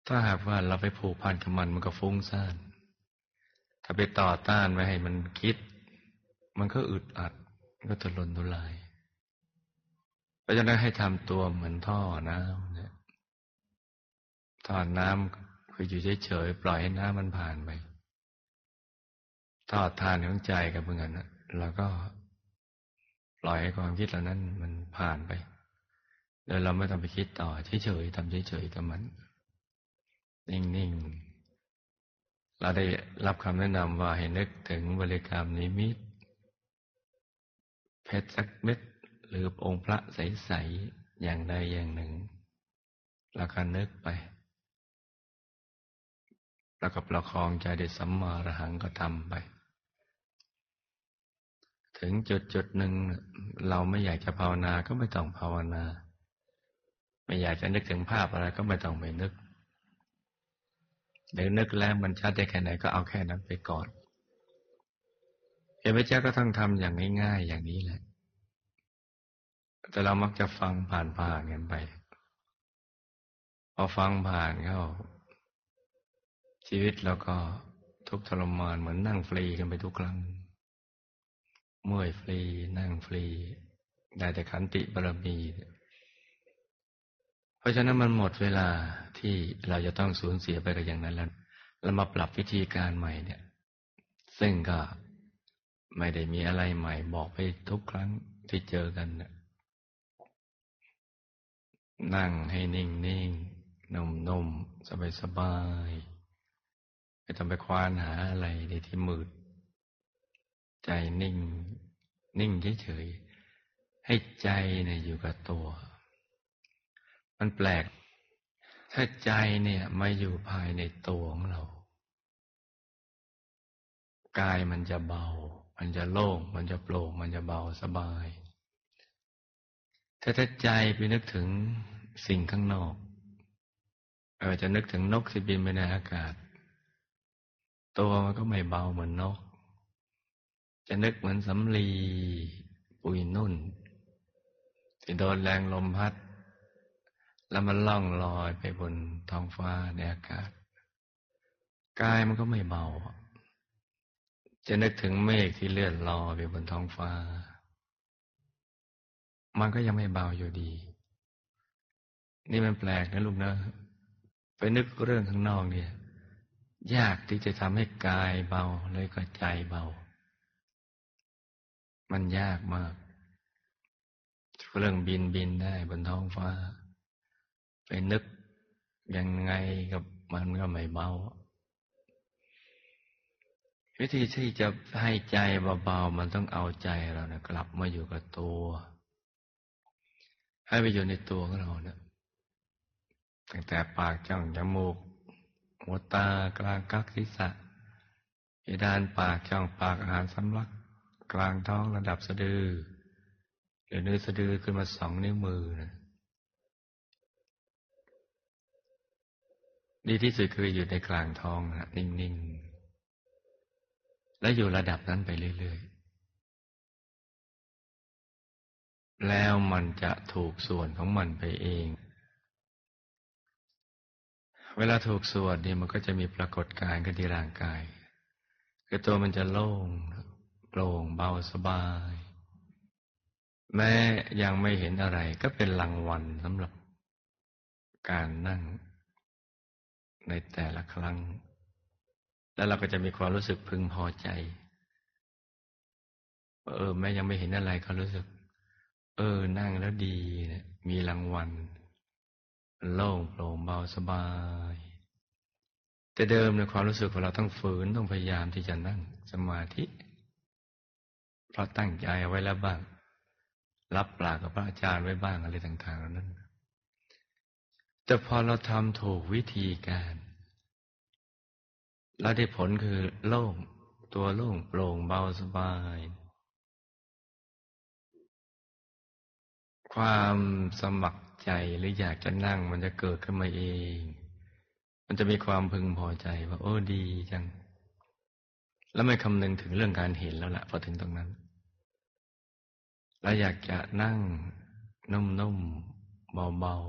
ถ้าหากว่าเราไปผูกพันกับมันก็ฟุ้งซ่านถ้าไปต่อต้านไม่ให้มันคิดมันก็อึดอัดมันก็ทุรนทุรายเพราะฉะนั้นให้ทำตัวเหมือนท่อน้ำเนี่ยท่อน้ำคืออยู่เฉยๆปล่อยให้น้ำมันผ่านไปท่อทานของใจกับเหมือนกันนะแล้วก็ปล่อยให้ความคิดเหล่านั้นมันผ่านไปโดยเราไม่ต้องไปคิดต่อเฉยๆทำเฉยๆกับมันนิ่งๆเราได้รับคำแนะนำว่าให้นึกถึงบริกรรมนิมิตเพชรสักเม็ดหรือองค์พระใสๆอย่างใดอย่างหนึ่งแล้วก็นึกไปแล้วก็ประคองใจด้วยสัมมาอรหังก็ทำไปถึงจุดหนึ่งเราไม่อยากจะภาวนาก็ไม่ต้องภาวนาไม่อยากจะนึกถึงภาพอะไรก็ไม่ต้องไปนึกเดี๋ยวนึกแล้วมันชัดได้แค่ไหนก็เอาแค่นั้นไปก่อนเห็นไหมเจ้าก็ต้องทำอย่างง่ายๆอย่างนี้แหละแต่เรามักจะฟังผ่านๆกันไปพอฟังผ่านเข้าชีวิตเราก็ทุกข์ทรมานเหมือนนั่งฟรีกันไปทุกครั้งเมื่อยฟรีนั่งฟรีได้แต่ขันติบารมีเพราะฉะนั้นมันหมดเวลาที่เราจะต้องสูญเสียไปกับอย่างนั้นแล้วเรามาปรับวิธีการใหม่เนี่ยซึ่งก็ไม่ได้มีอะไรใหม่บอกไปทุกครั้งที่เจอกันนั่งให้นิ่งๆนุ่มๆสบายๆไม่ต้องไปควานหาอะไรในที่มืดใจนิ่งนิ่งเฉยๆให้ใจเนี่ยอยู่กับตัวมันแปลกถ้าใจเนี่ยมาอยู่ภายในตัวของเรากายมันจะเบามันจะโล่งมันจะโปร่งมันจะเบาสบายถ้าใจไปนึกถึงสิ่งข้างนอกจะนึกถึงนกที่บินไปในอากาศตัวมันก็ไม่เบาเหมือนนกจะนึกเหมือนสำลีปุยนุ่นที่โดนแรงลมพัดแล้วมันล่องลอยไปบนท้องฟ้าในอากาศกายมันก็ไม่เบาจะนึกถึงเมฆที่เลื่อนลอยไปบนท้องฟ้ามันก็ยังไม่เบาอยู่ดีนี่มันแปลกนะลูกนะไปนึกเรื่องข้างนอกเนี่ยยากที่จะทำให้กายเบาเลยก็ใจเบามันยากมากเรื่องบินได้บนท้องฟ้าไปนึกยังไงกับมันก็ไม่เบาวิธีที่จะให้ใจเบาๆมันต้องเอาใจเรานะกลับมาอยู่กับตัวให้ไปอยู่ในตัวของเราเนี่ยตั้งแต่ปากจ้องจมูกหัวตากลางกักศีรษะเพดานปากช่องปากอาหารสำลักกลางท้องระดับสะดือหรือเนื้อสะดือขึ้นมา2 นิ้วมือนะดีที่สุดคืออยู่ในกลางท้องนะนิ่งๆและอยู่ระดับนั้นไปเรื่อยๆแล้วมันจะถูกส่วนของมันไปเองเวลาถูกส่วนนี่มันก็จะมีปรากฏการณ์ขึ้นที่ร่างกายคือตัวมันจะโล่งโปร่งเบาสบายแม้ยังไม่เห็นอะไรก็เป็นรางวัลสำหรับการนั่งในแต่ละครั้งแล้วเราก็จะมีความรู้สึกพึงพอใจแม้ยังไม่เห็นอะไรก็รู้สึกนั่งแล้วดีเนี่ยมีรางวัลโล่งโปร่งเบาสบายแต่เดิมในความรู้สึกของเราต้องฝืนต้องพยายามที่จะนั่งสมาธิเพราะตั้งใจเอาไว้แล้วบ้างรับปากกับพระอาจารย์ไว้บ้างอะไรต่างๆเหล่านั้นแต่พอเราทำถูกวิธีการแล้วได้ผลคือโล่งตัวโล่งโปร่งเบาสบายความสมัครใจหรืออยากจะนั่งมันจะเกิดขึ้นมาเองมันจะมีความพึงพอใจว่าโอ้ดีจังแล้วไม่คำนึงถึงเรื่องการเห็นแล้วล่ะพอถึงตรงนั้นแล้วอยากจะนั่งนุ่มๆเบาๆ